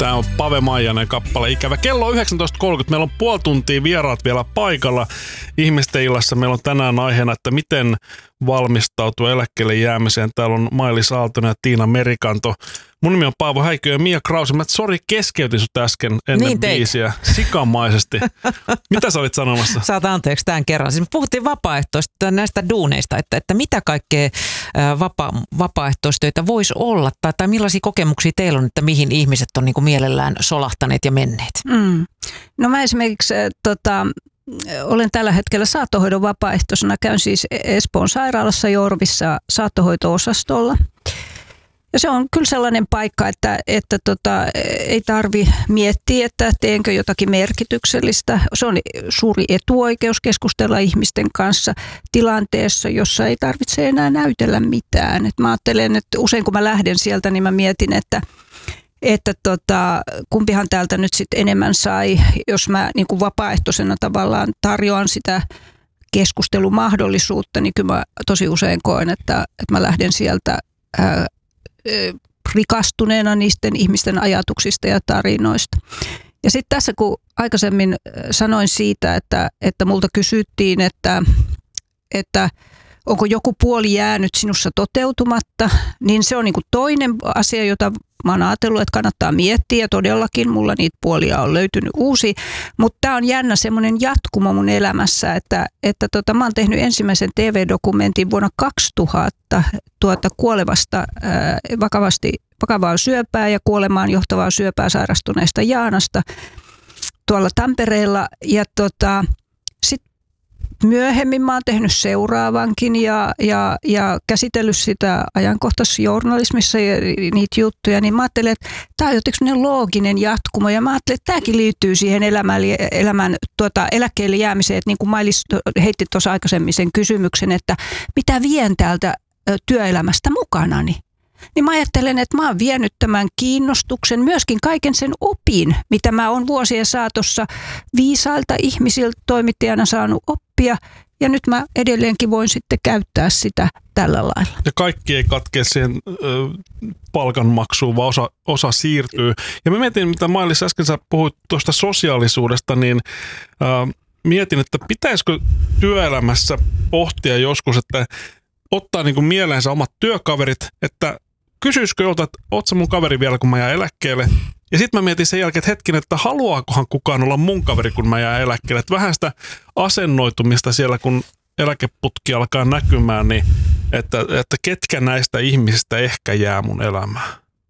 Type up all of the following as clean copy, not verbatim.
Tämä on Pave Maijanen kappale Ikävä. Kello on 19.30. Meillä on puoli tuntia vieraat vielä paikalla. Ihmisten illassa meillä on tänään aiheena, että miten valmistautua eläkkeelle jäämiseen. Täällä on Mailis Aaltonen ja Tiina Merikanto. Mun nimi on Paavo Häikö ja Mia Krause. Mä sori, keskeytin sut äsken ennen niin biisiä sikamaisesti. Mitä sä olit sanomassa? Saat anteeksi tämän kerran. Siis me puhuttiin vapaaehtoista näistä duuneista, että mitä kaikkea vapaaehtoistöitä voisi olla tai millaisia kokemuksia teillä on, että mihin ihmiset on niin kuin mielellään solahtaneet ja menneet? No mä esimerkiksi olen tällä hetkellä saattohoidon vapaaehtoisena. Käyn siis Espoon sairaalassa Jorvissa saattohoito-osastolla. Ja se on kyllä sellainen paikka, että ei tarvi miettiä, että teenkö jotakin merkityksellistä. Se on suuri etuoikeus keskustella ihmisten kanssa tilanteessa, jossa ei tarvitse enää näytellä mitään. Et mä ajattelen, että usein kun mä lähden sieltä, niin mä mietin, että kumpihan täältä nyt sitten enemmän sai, jos mä niin kuin vapaaehtoisena tavallaan tarjoan sitä keskustelumahdollisuutta, niin kyllä mä tosi usein koen, että mä lähden sieltä rikastuneena niisten ihmisten ajatuksista ja tarinoista. Ja sitten tässä kun aikaisemmin sanoin siitä, että multa kysyttiin, että onko joku puoli jäänyt sinussa toteutumatta, niin se on niinku toinen asia, jota mä oon ajatellut, että kannattaa miettiä. Todellakin mulla niitä puolia on löytynyt uusi, mutta tämä on jännä semmoinen jatkumo mun elämässä, että mä oon tehnyt ensimmäisen TV-dokumentin vuonna 2000 kuolevasta vakavaa syöpää ja kuolemaan johtavaa syöpää sairastuneesta Jaanasta tuolla Tampereella. Ja sitten myöhemmin mä oon tehnyt seuraavankin ja käsitellyt sitä ajankohtaisjournalismissa ja niitä juttuja, niin mä ajattelin, että tämä on jotenkin looginen jatkumo ja mä ajattelin, että tämäkin liittyy siihen elämän eläkkeelle jäämiseen, että niin kuin Mailis heitti tuossa aikaisemmin sen kysymyksen, että mitä vien täältä työelämästä mukanani. Niin mä ajattelen, että mä oon vienyt tämän kiinnostuksen, myöskin kaiken sen opin, mitä mä oon vuosien saatossa viisailta ihmisiltä toimittajana saanut oppia. Ja nyt mä edelleenkin voin sitten käyttää sitä tällä lailla. Ja kaikki ei katkea siihen palkanmaksuun, vaan osa siirtyy. Ja mä mietin, mitä Mailis äsken sä puhuit tuosta sosiaalisuudesta, niin mietin, että pitäisikö työelämässä pohtia joskus, että ottaa niin kuin mieleensä omat työkaverit, että kysyisikö jolta, että oot sä mun kaveri vielä, kun mä jään eläkkeelle? Ja sitten mä mietin sen jälkeen, että hetkinen, että haluaakohan kukaan olla mun kaveri, kun mä jään eläkkeelle. Että vähän sitä asennoitumista siellä, kun eläkeputki alkaa näkymään, niin että ketkä näistä ihmisistä ehkä jää mun elämään.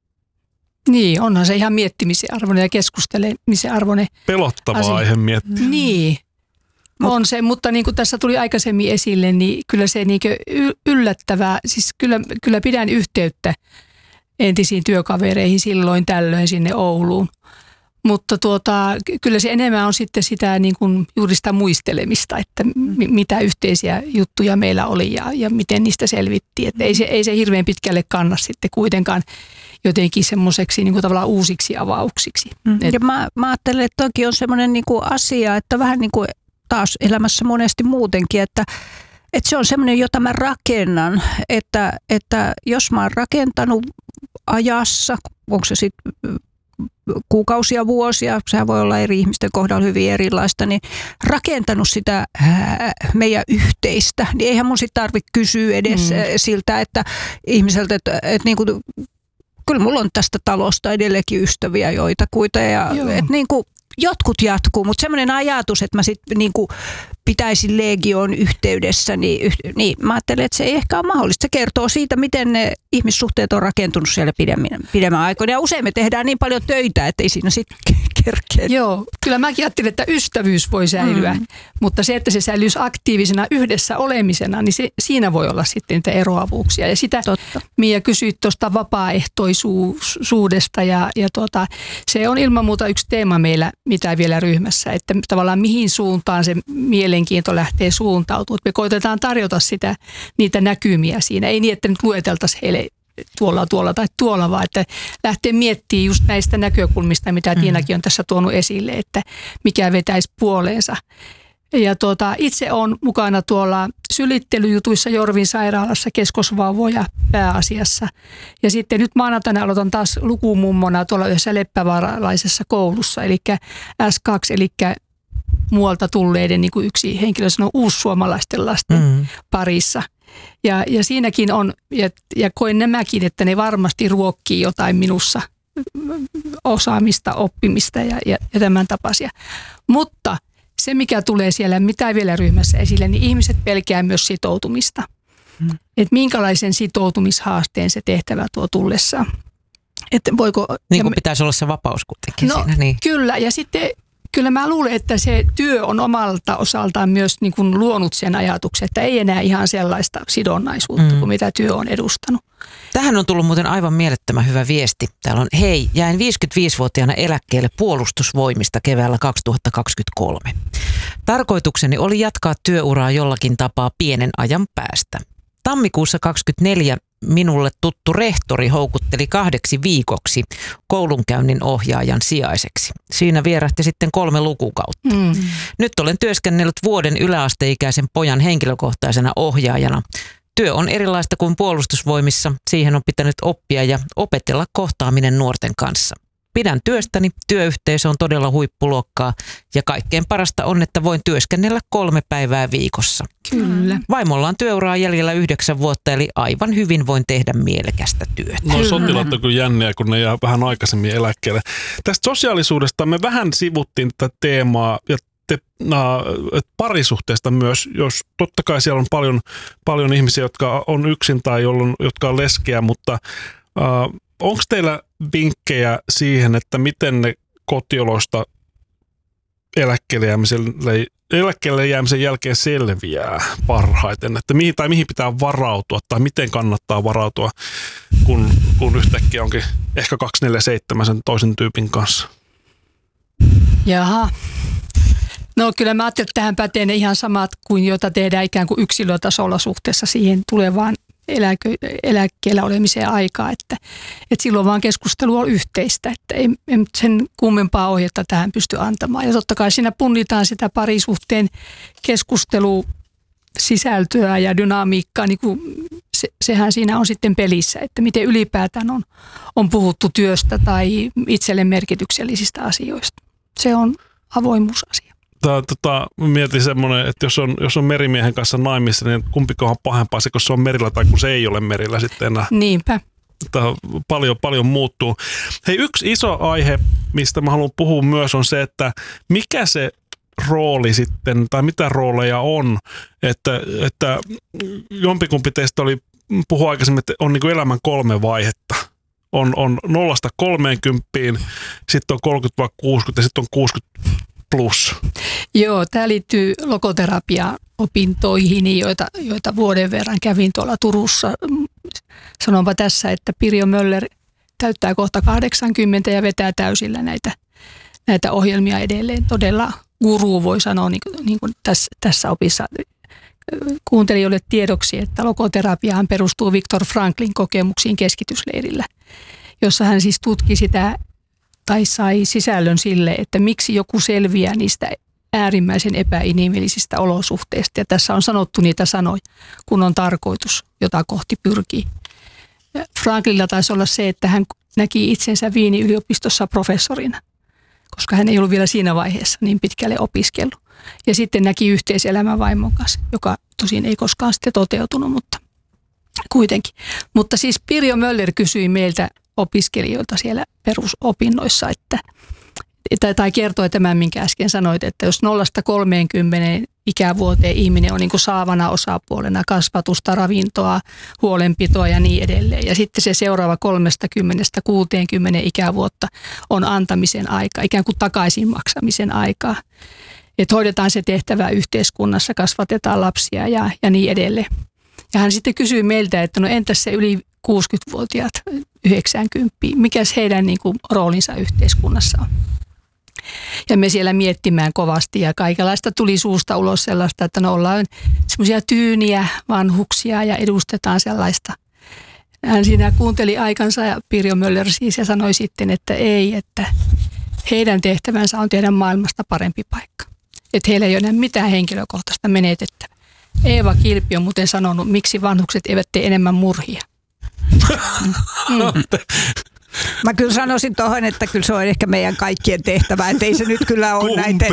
Niin, onhan se ihan miettimisen arvoinen ja keskustelemisen arvoinen pelottava aihe miettiä. Niin. On se, mutta niin kuin tässä tuli aikaisemmin esille, niin kyllä se niin kuin yllättävää, siis kyllä pidän yhteyttä entisiin työkavereihin silloin tällöin sinne Ouluun. Mutta kyllä se enemmän on sitten sitä niin kuin juuri sitä muistelemista, että mitä yhteisiä juttuja meillä oli ja miten niistä selvittiin. Että ei se hirveän pitkälle kanna sitten kuitenkaan jotenkin semmoiseksi niin kuin tavallaan uusiksi avauksiksi. Ja mä ajattelen, että toki on semmoinen niin kuin asia, että vähän niin kuin taas elämässä monesti muutenkin, että se on semmoinen, jota mä rakennan, että jos mä oon rakentanut ajassa, onko se sitten kuukausia, vuosia, sehän voi olla eri ihmisten kohdalla hyvin erilaista, niin rakentanut sitä meidän yhteistä, niin eihän mun sitten tarvitse kysyä edes siltä, että ihmiseltä, että niin kuin, kyllä mulla on tästä talosta edelleenkin ystäviä joitakuita ja että niin kuin jotkut jatkuu, mutta semmoinen ajatus, että mä sitten niinku pitäisin Legioon yhteydessä, niin mä ajattelen, että se ei ehkä ole mahdollista. Se kertoo siitä, miten ne ihmissuhteet on rakentunut siellä pidemmän aikoina. Ja usein me tehdään niin paljon töitä, että ei siinä sitten kerkeä. Joo, kyllä mäkin ajattelin, että ystävyys voi säilyä, mutta se, että se säilyisi aktiivisena yhdessä olemisena, niin siinä voi olla sitten niitä eroavuuksia. Ja sitä Mia kysyit tuosta vapaaehtoisuudesta ja se on ilman muuta yksi teema meillä, mitä vielä ryhmässä, että tavallaan mihin suuntaan se mielenkiinto lähtee suuntautumaan. Me koitetaan tarjota niitä näkymiä siinä. Ei niin, että nyt lueteltaisiin heille tuolla tai tuolla, vaan että lähtee miettimään just näistä näkökulmista, mitä Tiinakin on tässä tuonut esille, että mikä vetäisi puoleensa. Ja itse olen mukana tuolla sylittelyjutuissa Jorvin sairaalassa keskosvauvoja pääasiassa. Ja sitten nyt maanantaina aloitan taas lukumummona tuolla yhdessä leppävaaralaisessa koulussa, eli S2, eli muualta tulleiden, niin kuin yksi henkilö sanoi, uussuomalaisten lasten parissa. Ja siinäkin on, ja koen nämäkin, että ne varmasti ruokkii jotain minussa, osaamista, oppimista ja tämän tapaisia. Mutta se, mikä tulee siellä mitä vielä ryhmässä esille, niin ihmiset pelkää myös sitoutumista. Että minkälaisen sitoutumishaasteen se tehtävä tuo tullessaan. Että voiko, niin kuin pitäisi olla se vapaus kuitenkin siinä. Niin. Kyllä, ja sitten kyllä mä luulen, että se työ on omalta osaltaan myös niin kuin luonut sen ajatuksen, että ei enää ihan sellaista sidonnaisuutta kuin mitä työ on edustanut. Tähän on tullut muuten aivan mielettömän hyvä viesti. Täällä on, hei, jäin 55-vuotiaana eläkkeelle puolustusvoimista keväällä 2023. Tarkoitukseni oli jatkaa työuraa jollakin tapaa pienen ajan päästä. Tammikuussa 2024 minulle tuttu rehtori houkutteli 2 viikoksi koulunkäynnin ohjaajan sijaiseksi. Siinä vierähti sitten 3 lukukautta. Nyt olen työskennellyt vuoden yläasteikäisen pojan henkilökohtaisena ohjaajana. Työ on erilaista kuin puolustusvoimissa. Siihen on pitänyt oppia ja opetella kohtaaminen nuorten kanssa. Pidän työstäni, työyhteisö on todella huippuluokkaa ja kaikkein parasta on, että voin työskennellä 3 päivää viikossa. Kyllä. Vaimolla on työuraa jäljellä 9 vuotta, eli aivan hyvin voin tehdä mielekästä työtä. No sotilaat on kyllä jänniä, kun ne jää vähän aikaisemmin eläkkeelle. Tästä sosiaalisuudesta me vähän sivuttiin tätä teemaa ja parisuhteesta myös, jos totta kai siellä on paljon ihmisiä, jotka on yksin tai jotka on leskeä, mutta onko teillä vinkkejä siihen, että miten ne kotioloista eläkkeelle jäämisen jälkeen selviää parhaiten, että mihin pitää varautua tai miten kannattaa varautua, kun yhtäkkiä onkin ehkä 247 sen toisen tyypin kanssa? Jaha. No kyllä mä ajattelin, että tähän pätee ne ihan samat kuin joita tehdään ikään kuin yksilötasolla suhteessa siihen tulevaan eläkkeellä olemiseen aikaa, että silloin vaan keskustelu on yhteistä, että ei sen kummempaa ohjetta tähän pysty antamaan. Ja totta kai siinä punnitaan sitä parisuhteen keskustelusisältöä ja dynamiikkaa, niin kuin sehän siinä on sitten pelissä, että miten ylipäätään on puhuttu työstä tai itselle merkityksellisistä asioista. Se on avoimuusasia. Mietin semmoinen, että jos on merimiehen kanssa naimissa, niin kumpikohan pahempaa se, kun se on merillä tai kun se ei ole merillä sitten enää. Niinpä. Paljon muuttuu. Hei, yksi iso aihe, mistä mä haluan puhua myös, on se, että mikä se rooli sitten, tai mitä rooleja on, että jompikumpi teistä puhui aikaisemmin, että on niin kuin elämän 3 vaihetta. On 0–30, sitten on 30–60 ja sitten on 60+. Joo, tämä liittyy logoterapiaopintoihin, joita vuoden verran kävin tuolla Turussa. Sanonpa tässä, että Pirjo Möller täyttää kohta 80 ja vetää täysillä näitä ohjelmia edelleen. Todella guru voi sanoa niin kuin tässä opissa. Kuuntelijoille tiedoksi, että logoterapiahan perustuu Viktor Franklin kokemuksiin keskitysleirillä, jossa hän siis tutki sitä tai sai sisällön sille, että miksi joku selviää niistä äärimmäisen epäinhimillisistä olosuhteista. Ja tässä on sanottu niitä sanoja, kun on tarkoitus, jota kohti pyrkii. Franklilla taisi olla se, että hän näki itsensä Wienin yliopistossa professorina, koska hän ei ollut vielä siinä vaiheessa niin pitkälle opiskellut. Ja sitten näki yhteiselämän vaimon kanssa, joka tosin ei koskaan sitten toteutunut, mutta kuitenkin. Mutta siis Pirjo Möller kysyi meiltä opiskelijoilta siellä perusopinnoissa, tai kertoi tämän, minkä äsken sanoit, että jos 0–30 ikävuoteen ihminen on niin kuin saavana osapuolena kasvatusta, ravintoa, huolenpitoa ja niin edelleen. Ja sitten se seuraava 30–60 ikävuotta on antamisen aika, ikään kuin takaisin maksamisen aikaa. Että hoidetaan se tehtävä yhteiskunnassa, kasvatetaan lapsia ja niin edelleen. Ja hän sitten kysyi meiltä, että no entäs se yli 60-vuotiaat 90, mikäs heidän niin kuin roolinsa yhteiskunnassa on. Ja me siellä miettimään kovasti ja kaikenlaista tuli suusta ulos sellaista, että no ollaan semmoisia tyyniä vanhuksia ja edustetaan sellaista. Hän siinä kuunteli aikansa ja Pirjo Möller siis ja sanoi sitten, että ei, että heidän tehtävänsä on tehdä maailmasta parempi paikka. että heillä ei ole enää mitään henkilökohtaista menetettävää. Eeva Kilpi on muuten sanonut, miksi vanhukset eivät tee enemmän murhia. Mä kyllä sanoisin tuohon, että kyllä se on ehkä meidän kaikkien tehtävä, että ei se nyt kyllä ole näitä.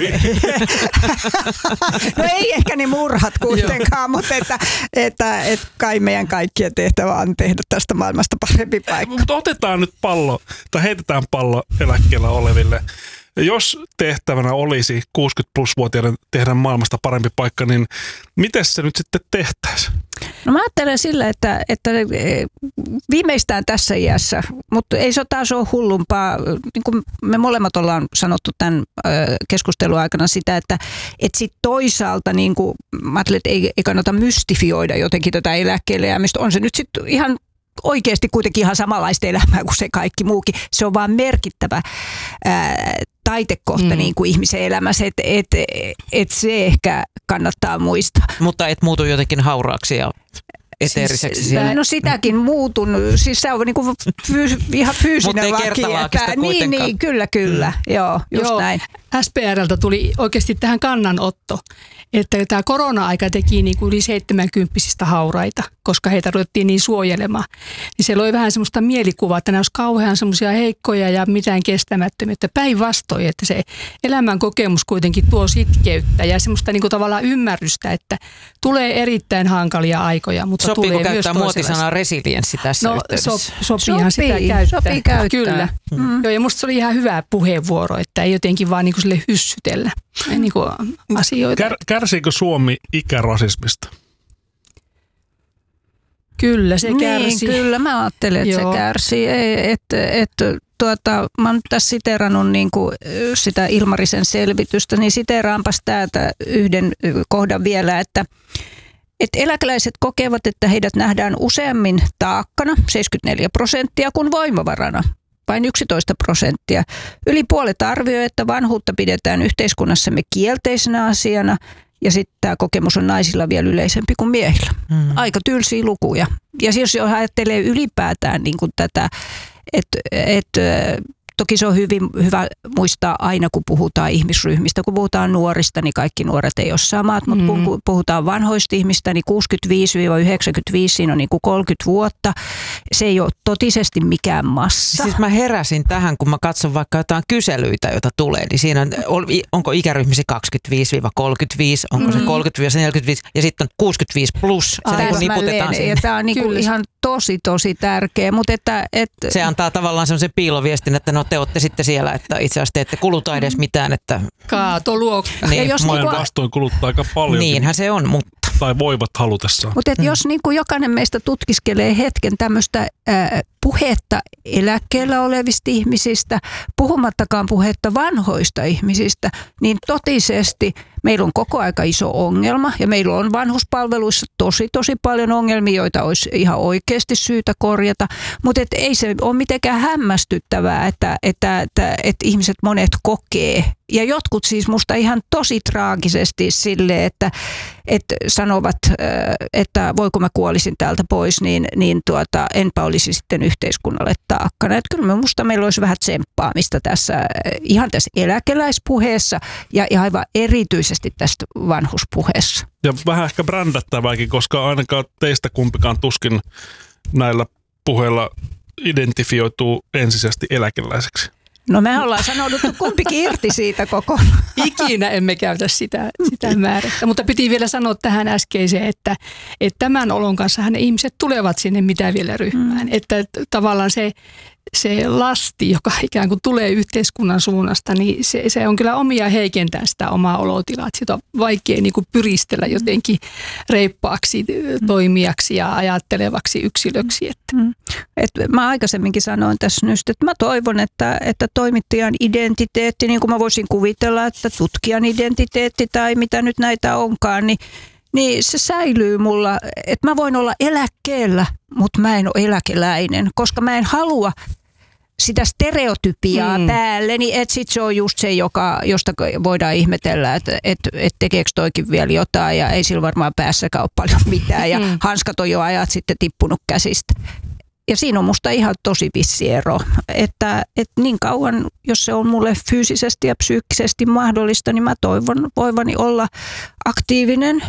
No ei ehkä ne murhat kuitenkaan, mutta että kai meidän kaikkien tehtävä on tehdä tästä maailmasta parempi paikka. Mutta otetaan nyt pallo, tai heitetään pallo eläkkeellä oleville. Jos tehtävänä olisi 60-plus-vuotiaiden tehdä maailmasta parempi paikka, niin miten se nyt sitten tehtäisiin? No mä ajattelen sillä, että viimeistään tässä iässä, mutta ei se taas ole hullumpaa. Niin kuin me molemmat ollaan sanottu tämän keskustelun aikana sitä, että sit toisaalta niin kuin, mä ajattelen, että ei kannata mystifioida jotenkin tätä eläkkeelle jäämistä. On se nyt sitten ihan oikeasti kuitenkin ihan samanlaista elämää kuin se kaikki muukin. Se on vaan merkittävä taitekohta niin kuin ihmisen elämässä, että se ehkä kannattaa muistaa. Mutta et muutu jotenkin hauraaksi ja eteeriseksi siellä. No sitäkin muutun. Siis se on niin kuin ihan fyysinen laki. Mutta ei niin, kyllä. Joo, just näin. SPR:ltä tuli oikeasti tähän kannanotto, että tämä korona-aika teki niin kuin yli 70-kymppisistä hauraita, koska heitä ruvettiin niin suojelemaan. Niin se loi vähän semmoista mielikuvaa, että nämä olisi kauhean semmoisia heikkoja ja mitään kestämättömiä. Päinvastoin, että se elämän kokemus kuitenkin tuo sitkeyttä ja semmoista niin kuin tavallaan ymmärrystä, että tulee erittäin hankalia aikoja, mutta sopiiko tulee myös käyttää muotisanaa resilienssi tässä yhteydessä? Sopiihan sitä käyttää. Sopii käyttää. Kyllä. Joo, ja musta se oli ihan hyvä puheenvuoro, että ei jotenkin vaan niin kuin sille hyssytellä niin kuin asioita. Kärsiikö Suomi ikärasismista? Kyllä se kärsii. Kyllä mä ajattelen, että se kärsii. Mä oon nyt tässä siteerannut niin kuin sitä Ilmarisen selvitystä, niin siteeraanpas täältä yhden kohdan vielä, että eläkeläiset kokevat, että heidät nähdään useammin taakkana, 74%, kuin voimavarana, vain 11%. Yli puolet arvioi, että vanhuutta pidetään yhteiskunnassamme kielteisenä asiana, ja sitten tämä kokemus on naisilla vielä yleisempi kuin miehillä. Aika tylsiä lukuja. Ja siis jos ajattelee ylipäätään niin kuin tätä, että toki se on hyvä muistaa aina, kun puhutaan ihmisryhmistä. Kun puhutaan nuorista, niin kaikki nuoret ei ole samat, mutta kun puhutaan vanhoista ihmistä, niin 65-95, siinä on niin kuin 30 vuotta. Se ei ole totisesti mikään massa. Siis mä heräsin tähän, kun mä katson vaikka jotain kyselyitä, joita tulee, niin siinä onko ikäryhmissä 25-35, onko se 30-45 ja sitten on 65 plus. Se niin niputetaan ja tämä on niin kuin ihan tosi tärkeä. Mutta se antaa tavallaan sellaisen piiloviestin, että no te olette sitten siellä, että itse asiassa te ette kuluta edes mitään. Että kaatoluokka. Niin. Vastoin kuluttaa aika paljon. Niinhän se on, mutta tai voivat halutessaan. Mutta jos niin kuin jokainen meistä tutkiskelee hetken tämmöistä puhetta eläkkeellä olevista ihmisistä, puhumattakaan puhetta vanhoista ihmisistä, niin totisesti meillä on koko aika iso ongelma ja meillä on vanhuspalveluissa tosi paljon ongelmia, joita olisi ihan oikeasti syytä korjata, mutta ei se ole mitenkään hämmästyttävää, että ihmiset monet kokee. Ja jotkut siis musta ihan tosi traagisesti sille, että sanovat, että voiko mä kuolisin täältä pois, niin enpä olisi sitten yhteiskunnalle taakkana. Että kyllä musta meillä olisi vähän tsemppaamista ihan tässä eläkeläispuheessa ja aivan erityisesti tästä vanhuspuheessa. Ja vähän ehkä brändättävääkin, koska ainakaan teistä kumpikaan tuskin näillä puheilla identifioituu ensisijaisesti eläkeläiseksi. No me ollaan sanouduttu kumpikin irti siitä koko. Ikinä emme käytä sitä määrättä, mutta piti vielä sanoa tähän äskeiseen, että tämän olon kanssa ihmiset tulevat sinne mitä vielä ryhmään. Että tavallaan se lasti, joka ikään kuin tulee yhteiskunnan suunnasta, niin se on kyllä omia heikentää sitä omaa olotilaa. Sitä on vaikea niin kuin pyristellä jotenkin reippaaksi toimijaksi ja ajattelevaksi yksilöksi. Mä aikaisemminkin sanoin tässä nyt, että mä toivon, että toimittajan identiteetti, niin kuin mä voisin kuvitella, että tutkijan identiteetti tai mitä nyt näitä onkaan, niin se säilyy mulla, että mä voin olla eläkkeellä, mutta mä en ole eläkeläinen, koska mä en halua sitä stereotypiaa päälle, niin että sit se on just se, josta voidaan ihmetellä, että tekeekö toikin vielä jotain ja ei sillä varmaan päässäkään ole paljon mitään ja hanskat on jo ajat sitten tippunut käsistä. Ja siinä on musta ihan tosi vissi ero, että niin kauan, jos se on mulle fyysisesti ja psyykkisesti mahdollista, niin mä toivon voivani olla aktiivinen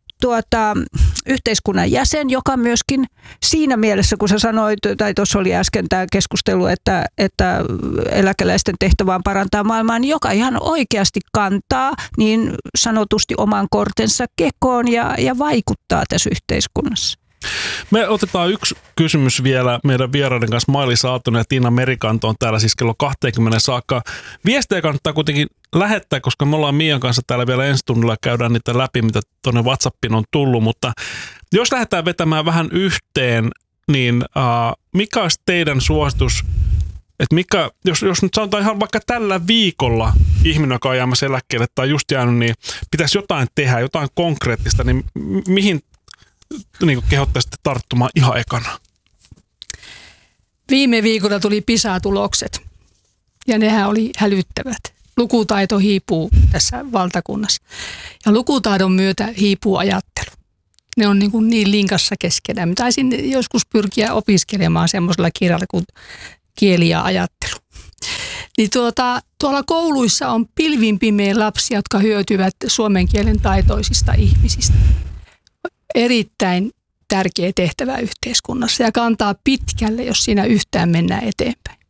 yhteiskunnan jäsen, joka myöskin siinä mielessä, kun sä sanoit, tai tuossa oli äsken tämä keskustelu, että eläkeläisten tehtävä on parantaa maailmaa, niin joka ihan oikeasti kantaa niin sanotusti oman kortensa kekoon ja vaikuttaa tässä yhteiskunnassa. Me otetaan yksi kysymys vielä meidän vieraiden kanssa. Mailis Aaltonen ja Tiina Merikanto on täällä siis kello 20 saakka. Viestejä kannattaa kuitenkin lähettää, koska me ollaan Mian kanssa täällä vielä ensi tunnilla käydään niitä läpi, mitä tuonne WhatsAppiin on tullut. Mutta jos lähdetään vetämään vähän yhteen, niin mikä olisi teidän suositus, että jos nyt sanotaan ihan vaikka tällä viikolla ihminen, joka on jäämässä eläkkeelle tai just jäänyt, niin pitäisi jotain tehdä, jotain konkreettista, niin mihin niin kehottaisitte tarttumaan ihan ekana? Viime viikolla tuli PISA-tulokset ja nehän oli hälyttävät. Lukutaito hiipuu tässä valtakunnassa ja lukutaidon myötä hiipuu ajattelu. Ne on niin linkassa keskenään. Mä taisin joskus pyrkiä opiskelemaan semmoisella kirjalla kuin kieli ja ajattelu. Niin tuolla kouluissa on pilvin pimeä lapsia, jotka hyötyvät suomen kielen taitoisista ihmisistä. Erittäin tärkeä tehtävä yhteiskunnassa ja kantaa pitkälle, jos siinä yhtään mennään eteenpäin.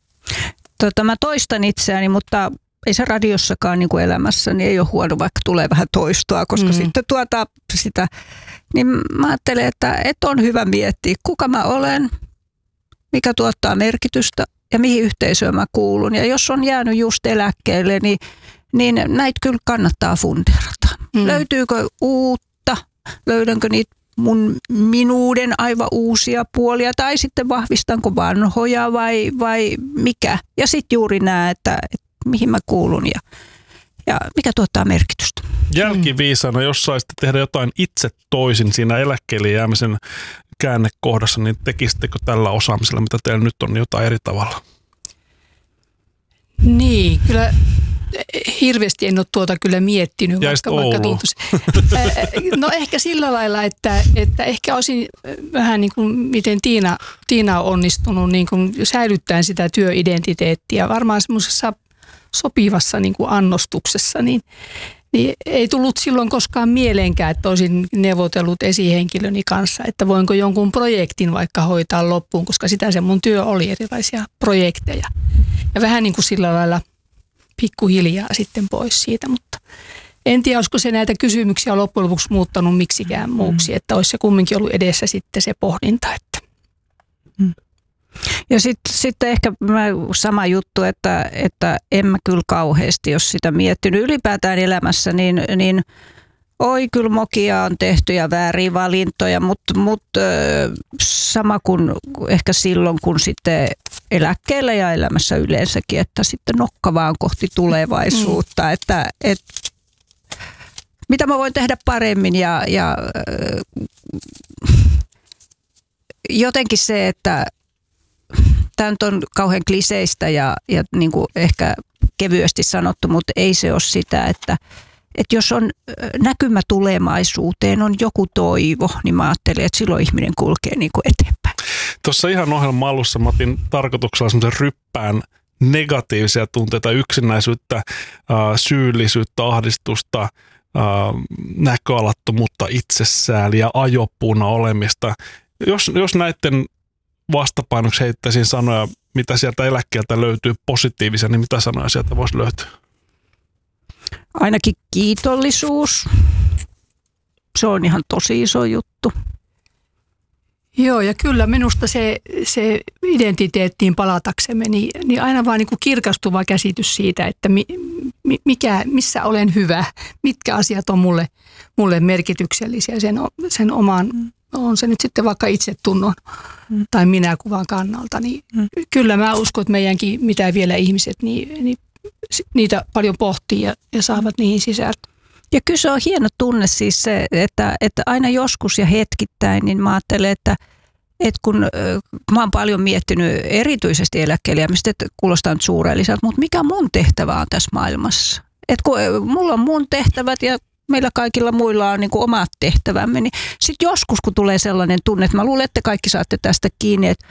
Mä toistan itseäni, mutta ei se radiossakaan niin kuin elämässä, niin ei ole huono, vaikka tulee vähän toistoa, koska sitten sitä, niin mä ajattelen, että on hyvä miettiä, kuka mä olen, mikä tuottaa merkitystä ja mihin yhteisöön mä kuulun. Ja jos on jäänyt just eläkkeelle, niin näitä kyllä kannattaa funderata. Löytyykö uutta? Löydänkö niitä minuuden aivan uusia puolia tai sitten vahvistanko vanhoja vai mikä? Ja sitten juuri nämä, että mihin mä kuulun ja mikä tuottaa merkitystä. Jälkiviisana, jos saisitte tehdä jotain itse toisin siinä eläkkeelle jäämisen käännekohdassa, niin tekisittekö tällä osaamisella, mitä teillä nyt on, jotain eri tavalla? Niin, kyllä hirveästi en ole kyllä miettinyt. Vaikka tuntuisi. No ehkä sillä lailla, että ehkä olisin vähän niin kuin miten Tiina on onnistunut niin kuin säilyttäen sitä työidentiteettiä. Varmaan semmoisessa sopivassa niin kuin annostuksessa, niin ei tullut silloin koskaan mieleenkään, että olisin neuvotellut esihenkilöni kanssa, että voinko jonkun projektin vaikka hoitaa loppuun, koska sitä se mun työ oli, erilaisia projekteja. Ja vähän niin kuin sillä lailla pikkuhiljaa sitten pois siitä, mutta en tiedä, olisiko se näitä kysymyksiä loppujen lopuksi muuttanut miksikään muuksi, että olisi se kumminkin ollut edessä sitten se pohdinta. Että. Ja sitten ehkä sama juttu, että en mä kyllä kauheasti, jos sitä miettinyt ylipäätään elämässä, niin oi kyllä mokia on tehty ja vääriä valintoja, mutta sama kuin ehkä silloin, kun sitten eläkkeellä ja elämässä yleensäkin, että sitten nokka vaan kohti tulevaisuutta, että mitä mä voin tehdä paremmin ja jotenkin se, että tämä nyt on kauhean kliseistä ja niin kuin ehkä kevyesti sanottu, mutta ei se ole sitä, että jos on näkymä tulemaisuuteen, on joku toivo, niin mä ajattelen, että silloin ihminen kulkee niin kuin eteenpäin. Tuossa ihan ohjelman alussa mä otin tarkoituksella semmoisen ryppään negatiivisia tunteita, yksinäisyyttä, syyllisyyttä, ahdistusta, näköalattomuutta, itsesääliä, ajopuuna olemista. Jos näiden vastapainoksi heittäisin sanoja, mitä sieltä eläkkeeltä löytyy positiivisia, niin mitä sanoja sieltä voisi löytyä? Ainakin kiitollisuus. Se on ihan tosi iso juttu. Joo, ja kyllä minusta se identiteettiin palataksemme, niin aina vaan niin kuin kirkastuva käsitys siitä, että missä olen hyvä, mitkä asiat on mulle merkityksellisiä sen oman, on se nyt sitten vaikka itsetunnon tai minäkuvan kannalta. Niin kyllä mä uskon, että meidänkin mitä vielä ihmiset, niin niitä paljon pohtii ja saavat niihin sisältöön. Ja kyllä se on hieno tunne siis se, että aina joskus ja hetkittäin, niin mä ajattelen, että kun mä oon paljon miettinyt erityisesti eläkkeellejäämistä, että kuulostaa nyt suurelliselta, mutta mikä mun tehtävä on tässä maailmassa? Että kun mulla on mun tehtävät ja meillä kaikilla muilla on niin kuin omat tehtävämme, niin sitten joskus kun tulee sellainen tunne, että mä luulen, että kaikki saatte tästä kiinni, että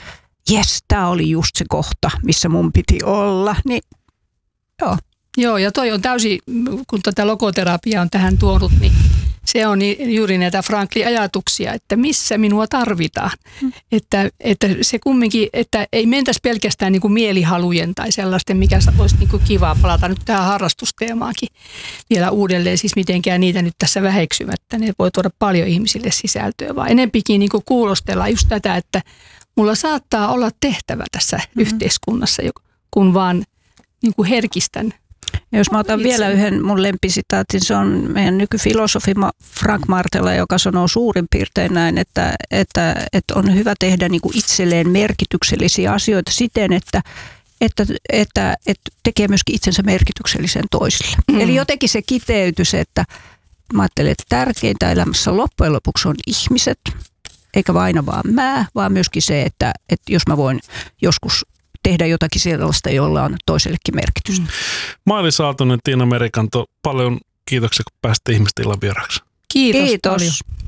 jes, tämä oli just se kohta, missä mun piti olla. Niin, joo. Joo, ja toi on täysin, kun tätä logoterapiaa on tähän tuonut, niin se on juuri näitä Franklin-ajatuksia, että missä minua tarvitaan. Että se kumminkin, että ei mentäisi pelkästään niin kuin mielihalujen tai sellaisten, mikä olisi niin kuin kivaa palata nyt tähän harrastusteemaankin vielä uudelleen, siis mitenkään niitä nyt tässä väheksymättä. Ne voi tuoda paljon ihmisille sisältöä, vaan enempikin niin kuin kuulostellaan just tätä, että mulla saattaa olla tehtävä tässä yhteiskunnassa, kun vaan niin kuin herkistän. Ja jos mä otan vielä yhden mun lempisitaatin, se on meidän nykyfilosofi Frank Martela, joka sanoo suurin piirtein näin, että on hyvä tehdä niin kuin itselleen merkityksellisiä asioita siten, että tekee myöskin itsensä merkityksellisen toisille. Eli jotenkin se kiteytys, että mä ajattelen, että tärkeintä elämässä loppujen lopuksi on ihmiset, eikä vain vaan mä, vaan myöskin se, että jos mä voin joskus tehdä jotakin sellaista, jolla on toisellekin merkitystä. Mailis Aaltonen, Tiina Merikanto, paljon kiitoksia, kun pääsitte Ihmisillan vieraksi. Kiitos. Kiitos. Paljon.